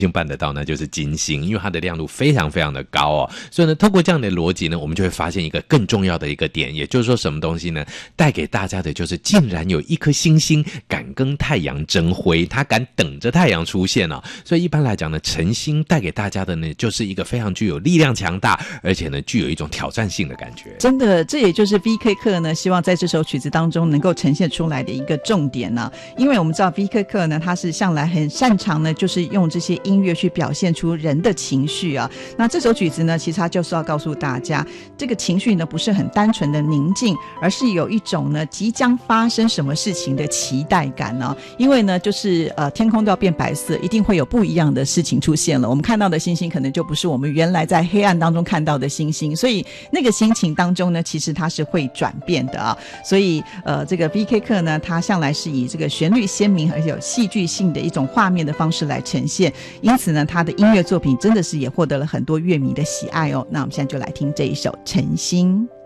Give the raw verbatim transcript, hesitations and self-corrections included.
办得到呢，就是金星，因为它的亮度非常非常的高哦。所以呢，透过这样的逻辑呢，我们就会发现一个更重要的一个点，也就是说什么东西呢？带给大家的就是竟然有一颗星星敢跟太阳争辉，它敢等着太阳出现哦。所以一般来讲呢，晨星带给大家的呢，就是一个非常具有力量强大，而且呢，具有一种挑战性的感觉。 真的，这也就是 V K 课呢，希望在这首曲子当中能够呈现出来的一个重点呢、啊。因为我们知道 V K 课呢，它是向来很擅长呢，就是用这些音乐去表现出人的情绪啊。那这首曲子呢，其实它就是要告诉大家，这个情绪呢不是很单纯的宁静，而是有一种呢即将发生什么事情的期待感呢、啊。因为呢，就是呃天空都要变白色，一定会有不一样的事情出现了。我们看到的星星可能就不是我们原来在黑暗当中看到的星星，所以那个心情当中呢，其实它是会转变的啊。所以呃，这个 V K 课呢，它向来是以这个旋律鲜明而且有戏剧性的一种画面的方式来呈现，因此呢，它的音乐作品真的是也获得了很多乐迷的喜爱哦。那我们现在就来听这一首《晨星》。